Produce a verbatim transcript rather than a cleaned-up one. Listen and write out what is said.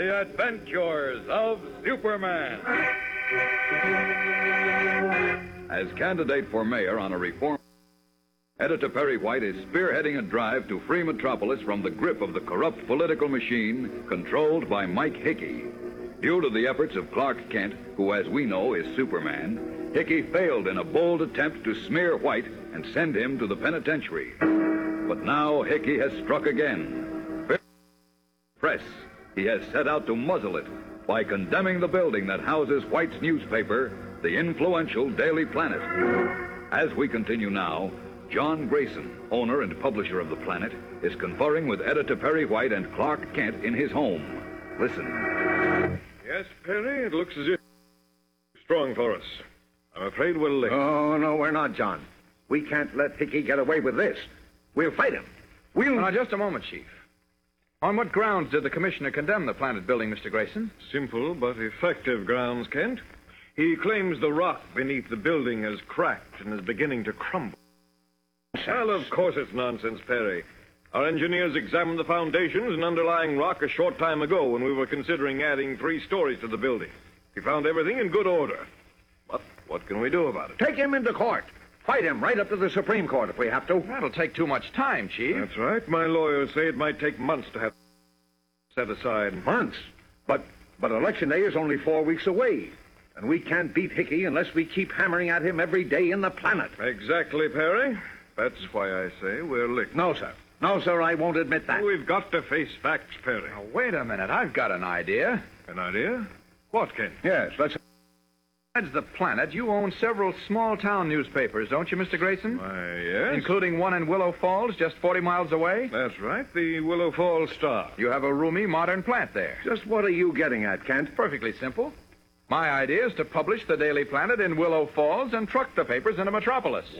The Adventures of Superman. As candidate for mayor on a reform, Editor Perry White is spearheading a drive to free Metropolis from the grip of the corrupt political machine controlled by Mike Hickey. Due to the efforts of Clark Kent, who, as we know, is Superman, Hickey failed in a bold attempt to smear White and send him to the penitentiary. But now Hickey has struck again. Press. He has set out to muzzle it by condemning the building that houses White's newspaper, the influential Daily Planet. As we continue now, John Grayson, owner and publisher of the Planet, is conferring with Editor Perry White and Clark Kent in his home. Listen. Yes, Perry, it looks as if you're strong for us. I'm afraid we're late. Oh, no, we're not, John. We can't let Hickey get away with this. We'll fight him. We'll... Now, just a moment, Chief. On what grounds did the commissioner condemn the Planet building, Mister Grayson? Simple but effective grounds, Kent. He claims the rock beneath the building has cracked and is beginning to crumble. Well, of course it's nonsense, Perry. Our engineers examined the foundations and underlying rock a short time ago when we were considering adding three stories to the building. We found everything in good order. But what can we do about it? Take him into court. Fight him right up to the Supreme Court if we have to. That'll take too much time, Chief. That's right. My lawyers say it might take months to have set aside. Months? But, but Election Day is only four weeks away. And we can't beat Hickey unless we keep hammering at him every day in the Planet. Exactly, Perry. That's why I say we're licked. No, sir. No, sir, I won't admit that. We've got to face facts, Perry. Now, wait a minute. I've got an idea. An idea? What, Kent? Yes, let's... Besides the Planet, you own several small-town newspapers, don't you, Mister Grayson? Why, yes. Including one in Willow Falls, just forty miles away? That's right, the Willow Falls Star. You have a roomy, modern plant there. Just what are you getting at, Kent? Perfectly simple. My idea is to publish the Daily Planet in Willow Falls and truck the papers into Metropolis.